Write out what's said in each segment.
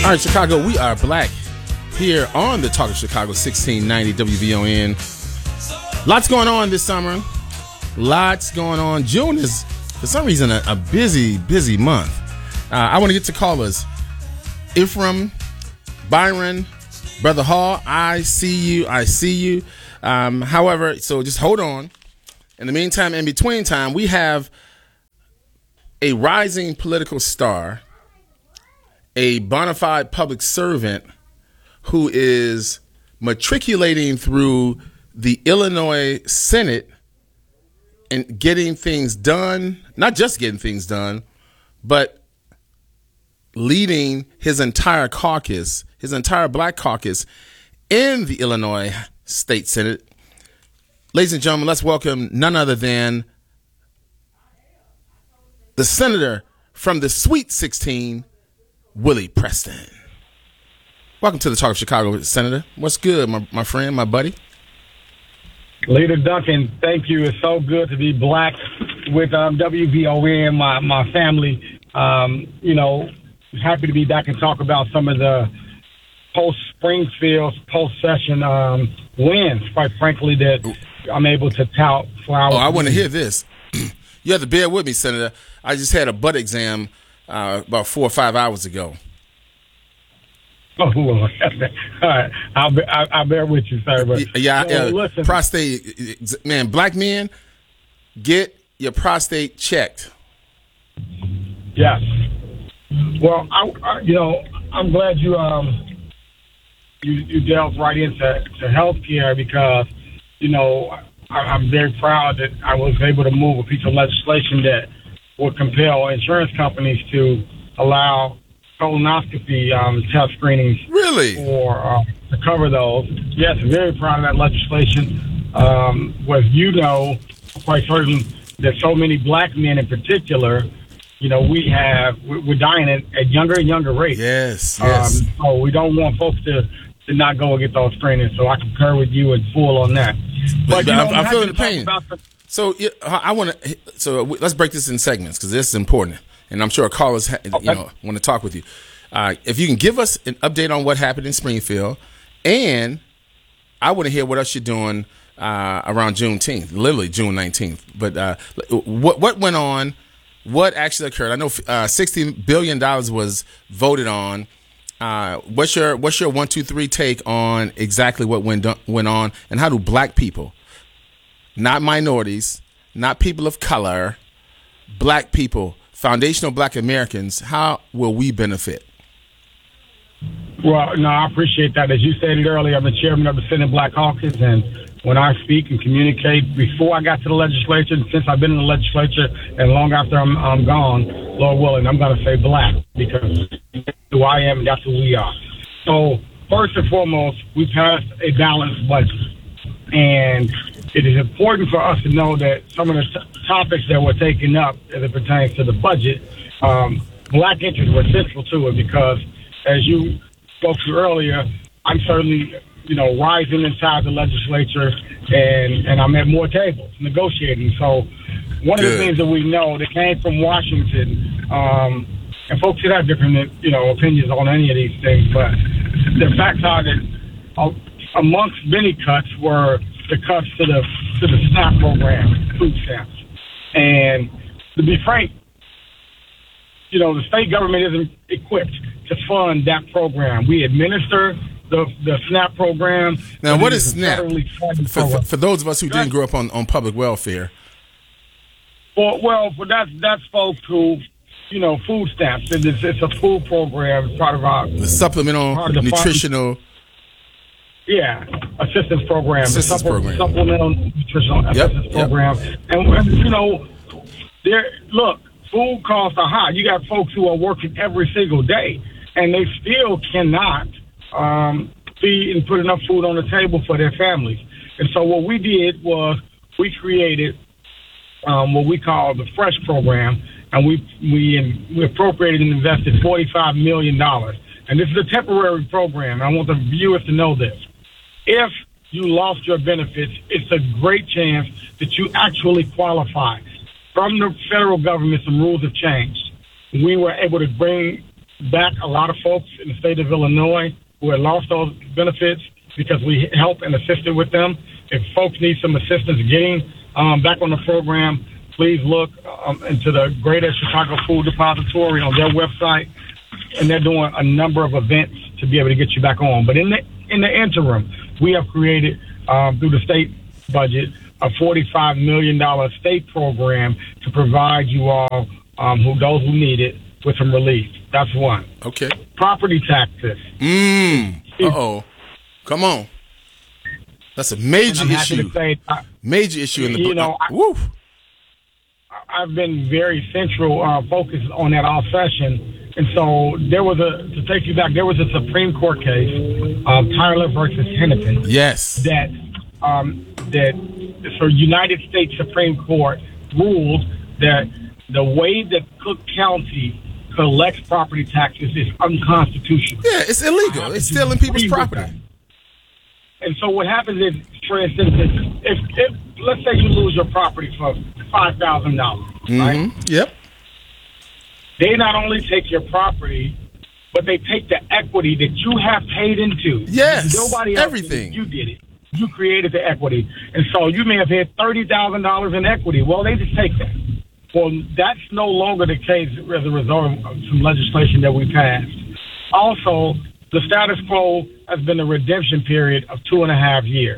All right, Chicago, we are black here on the Talk of Chicago, 1690 WVON. Lots going on this summer. Lots going on. June is, for some reason, a busy, busy month. I want to get to callers. Ephraim, Byron, Brother Hall, I see you. However, so just hold on. In the meantime, in between time, we have a rising political star, a bona fide public servant who is matriculating through the Illinois Senate and getting things done, not just getting things done, but leading his entire caucus, his entire black caucus in the Illinois State Senate. Ladies and gentlemen, let's welcome none other than the senator from the Sweet 16, Willie Preston. Welcome to the Talk of Chicago, Senator. What's good, my friend, my buddy? Leader Duncan, thank you. It's so good to be black with WVON, my family. Happy to be back and talk about some of the post-Springfield, post-session wins, quite frankly, that I'm able to tout for our... Oh, I want to hear this. You have to bear with me, Senator. I just had a butt exam about 4 or 5 hours ago. Oh, all right. I'll bear with you, sir. But, listen. Prostate, man, black men, get your prostate checked. Yes. Well, I'm glad you delved right into healthcare because, I'm very proud that I was able to move a piece of legislation that would compel insurance companies to allow colonoscopy test screenings. Really? To cover those. Yes, very proud of that legislation. Quite certain that so many black men in particular, we're dying at younger and younger rates. Yes. So we don't want folks to not go and get those screenings. So I concur with you in full on that. But I'm feeling the pain. So let's break this in segments because this is important, and I'm sure callers want to talk with you. If you can give us an update on what happened in Springfield, and I want to hear what else you're doing around Juneteenth, literally June 19th. But what went on? What actually occurred? I know $60 billion was voted on. What's your 1, 2, 3 take on exactly what went on, and how do black people, not minorities, not people of color, black people, foundational black Americans, how will we benefit? Well, no, I appreciate that. As you stated earlier, I'm the chairman of the Senate Black Caucus, and when I speak and communicate before I got to the legislature, since I've been in the legislature, and long after I'm gone, Lord willing, I'm going to say black because that's who I am and that's who we are. So first and foremost, we passed a balanced budget, and it is important for us to know that some of the topics that were taken up as it pertains to the budget, black interests were central to it because, as you spoke to earlier, I'm certainly rising inside the legislature, and I'm at more tables negotiating. So one of the things that we know that came from Washington, and folks should have different, opinions on any of these things, but the facts are that amongst many cuts were the cuts to the SNAP program, food stamps. And to be frank, the state government isn't equipped to fund that program. We administer the SNAP program. Now, what is SNAP? For those of us who didn't grow up on public welfare. Well, that's folks who, food stamps. It's a food program. It's part of our... The supplemental nutritional... assistance program. Supplemental nutritional assistance program. Yep. And, food costs are high. You got folks who are working every single day, and they still cannot feed and put enough food on the table for their families. And so what we did was we created what we call the Fresh program, and we appropriated and invested $45 million. And this is a temporary program. I want the viewers to know this. If you lost your benefits, it's a great chance that you actually qualify. From the federal government, some rules have changed. We were able to bring back a lot of folks in the state of Illinois who had lost those benefits because we help and assisted with them. If folks need some assistance getting back on the program, please look into the Greater Chicago Food Depository on their website, and they're doing a number of events to be able to get you back on. But in the interim, we have created through the state budget a $45 million state program to provide you all, those who need it, with some relief. That's one. Okay. Property taxes. Uh-oh. Come on. That's a major issue. Major issue in the book. I've been very central focused on that all session. And so there was to take you back, there was a Supreme Court case, Tyler versus Hennepin. Yes. That United States Supreme Court ruled that the way that Cook County collects property taxes is unconstitutional. Yeah, it's illegal. It's stealing people's property. And so what happens is, for instance, if let's say you lose your property for $5,000, right? Yep. They not only take your property, but they take the equity that you have paid into. Yes. Nobody else everything. You did it. You created the equity. And so you may have had $30,000 in equity. Well, they just take that. Well, that's no longer the case as a result of some legislation that we passed. Also, the status quo has been a redemption period of 2.5 years.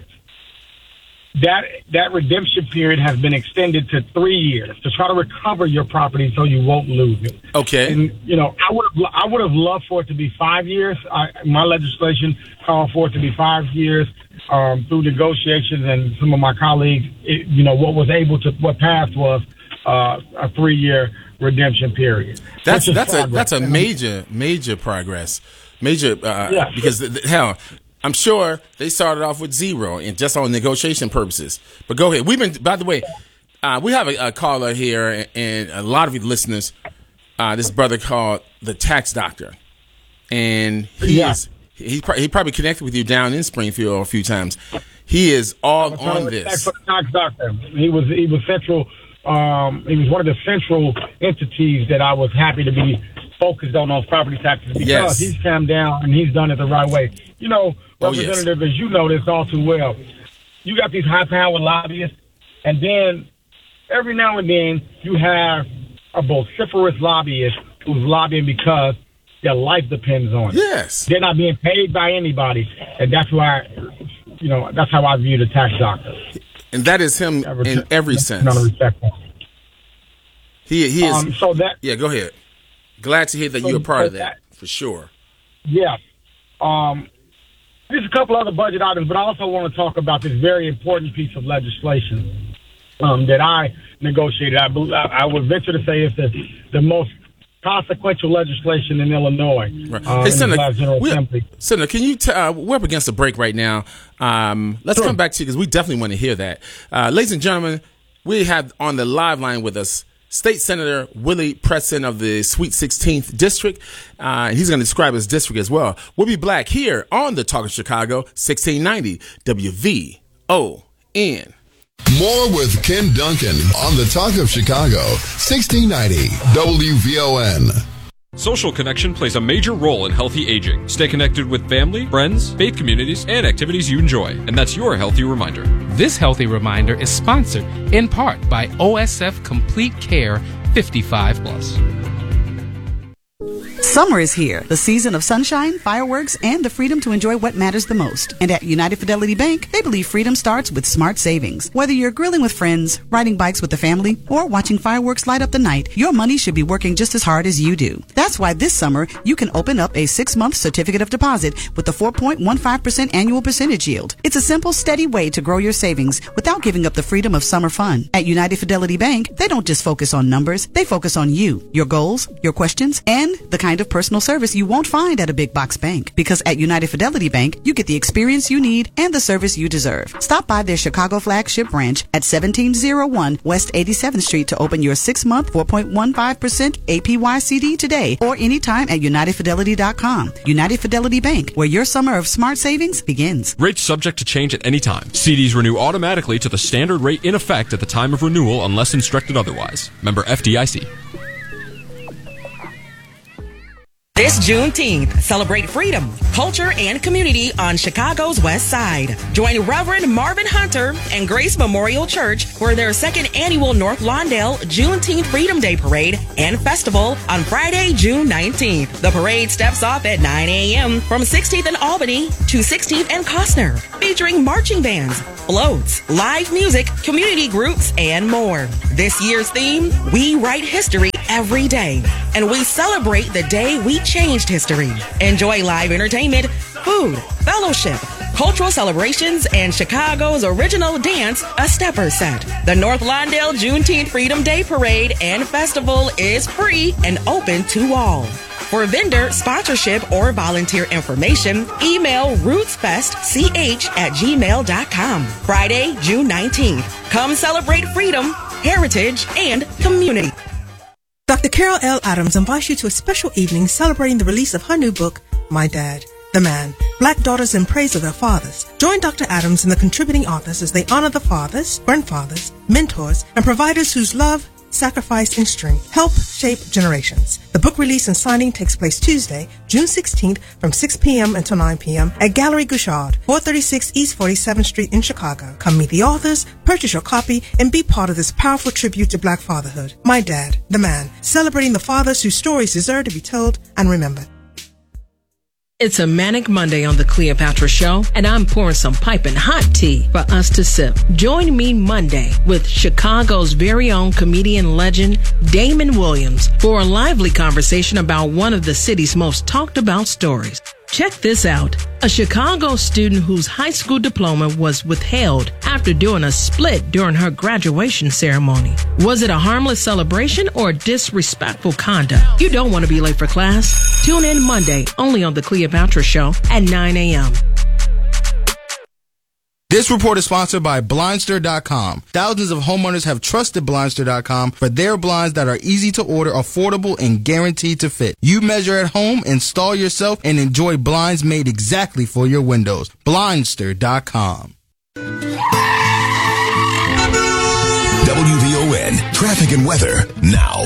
That redemption period has been extended to 3 years to try to recover your property so you won't lose it. Okay. And, I would have loved for it to be 5 years. My legislation called for it to be 5 years through negotiations, and some of my colleagues, what passed was a 3-year redemption period. That's a major progress. Because hell, I'm sure they started off with zero and just on negotiation purposes. But go ahead. By the way, we have a caller here, and a lot of you listeners. This brother called the Tax Doctor, and he probably connected with you down in Springfield a few times. He is all on this. Tax Doctor. He was central. He was one of the central entities that I was happy to be focused on those property taxes because he's come down and he's done it the right way. Representative, as you know this all too well, you got these high-powered lobbyists, and then every now and then you have a vociferous lobbyist who's lobbying because their life depends on it. Yes. They're not being paid by anybody, and that's why, that's how I view the Tax Doctor. And that is him in every sense. He is. Go ahead. Glad to hear that you're a part of that, for sure. Yeah. There's a couple other budget items, but I also want to talk about this very important piece of legislation that I negotiated. I would venture to say it's the most consequential legislation in Illinois. Right. Hey, Senator, can you we're up against a break right now. Let's come back to you because we definitely want to hear that. Ladies and gentlemen, we have on the live line with us State Senator Willie Preston of the Sweet 16th District. He's going to describe his district as well. We'll be back here on the Talk of Chicago, 1690 WVON. More with Ken Duncan on the Talk of Chicago, 1690 WVON. Social connection plays a major role in healthy aging. Stay connected with family, friends, faith communities, and activities you enjoy. And that's your Healthy Reminder. This Healthy Reminder is sponsored in part by OSF Complete Care 55+. Summer is here, the season of sunshine, fireworks, and the freedom to enjoy what matters the most. And at United Fidelity Bank, they believe freedom starts with smart savings. Whether you're grilling with friends, riding bikes with the family, or watching fireworks light up the night, your money should be working just as hard as you do. That's why this summer, you can open up a 6-month certificate of deposit with a 4.15% annual percentage yield. It's a simple, steady way to grow your savings without giving up the freedom of summer fun. At United Fidelity Bank, they don't just focus on numbers, they focus on you, your goals, your questions, and the kind of personal service you won't find at a big box bank. Because at United Fidelity Bank, you get the experience you need and the service you deserve. Stop by their Chicago flagship branch at 1701 West 87th Street to open your 6-month 4.15% APY CD today, or anytime at UnitedFidelity.com. United Fidelity Bank, where your summer of smart savings begins. Rates subject to change at any time. CDs renew automatically to the standard rate in effect at the time of renewal unless instructed otherwise. Member FDIC. This Juneteenth, celebrate freedom, culture, and community on Chicago's West Side. Join Reverend Marvin Hunter and Grace Memorial Church for their second annual North Lawndale Juneteenth Freedom Day Parade and Festival on Friday, June 19th. The parade steps off at 9 a.m. from 16th and Albany to 16th and Costner, featuring marching bands, floats, live music, community groups, and more. This year's theme, We Write History Every Day, and we celebrate the day we changed history. Enjoy live entertainment, food, fellowship, cultural celebrations, and Chicago's original dance, A Stepper Set. The North Lawndale Juneteenth Freedom Day Parade and Festival is free and open to all. For vendor, sponsorship, or volunteer information, email rootsfestch@gmail.com. Friday, June 19th. Come celebrate freedom, heritage, and community. Dr. Carol L. Adams invites you to a special evening celebrating the release of her new book, My Dad, the Man, Black Daughters in Praise of Their Fathers. Join Dr. Adams and the contributing authors as they honor the fathers, grandfathers, mentors, and providers whose love, sacrifice, and strength help shape generations. The book release and signing takes place Tuesday, June 16th from 6 p.m. until 9 p.m. at Gallery Gouchard, 436 East 47th Street in Chicago. Come meet the authors, purchase your copy, and be part of this powerful tribute to Black fatherhood. My Dad, the Man, celebrating the fathers whose stories deserve to be told and remembered. It's a manic Monday on the Cleopatra Show, and I'm pouring some piping hot tea for us to sip. Join me Monday with Chicago's very own comedian legend, Damon Williams, for a lively conversation about one of the city's most talked about stories. Check this out. A Chicago student whose high school diploma was withheld after doing a split during her graduation ceremony. Was it a harmless celebration or disrespectful conduct? You don't want to be late for class. Tune in Monday only on The Cleopatra Show at 9 a.m. This report is sponsored by Blindster.com. Thousands of homeowners have trusted Blindster.com for their blinds that are easy to order, affordable, and guaranteed to fit. You measure at home, install yourself, and enjoy blinds made exactly for your windows. Blindster.com. WVON Traffic and Weather now.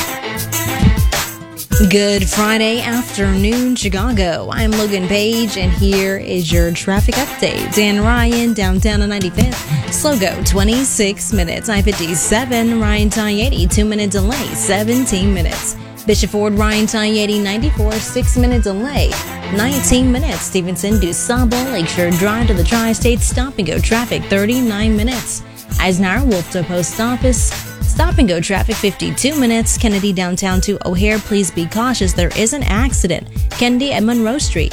Good Friday afternoon, Chicago. I'm Logan Page, and here is your traffic update. Dan Ryan, downtown on 95th. Slow go, 26 minutes. I-57, Ryan Tie 80, 2-minute delay, 17 minutes. Bishop Ford, Ryan Tie 80, 94, 6-minute delay, 19 minutes. Stevenson, DuSable, Lakeshore Drive to the Tri-State, stop and go traffic, 39 minutes. Eisenhower, Wolfto Post Office, stop and go traffic, 52 minutes. Kennedy downtown to O'Hare, please be cautious. There is an accident. Kennedy at Monroe Street.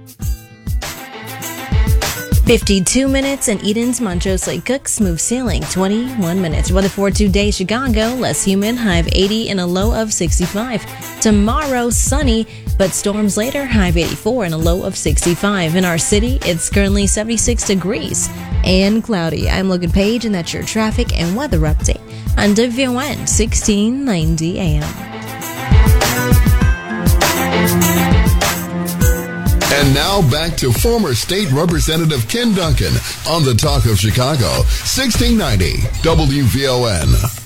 52 minutes. And Eden's Montrose Lake Cook, smooth sailing, 21 minutes. Weather for today, Chicago, less humid, high of 80 and a low of 65. Tomorrow, sunny, but storms later, high of 84 and a low of 65. In our city, it's currently 76 degrees and cloudy. I'm Logan Page, and that's your traffic and weather update on WVON 1690 AM. And now back to former State Representative Ken Duncan on the Talk of Chicago, 1690 WVON.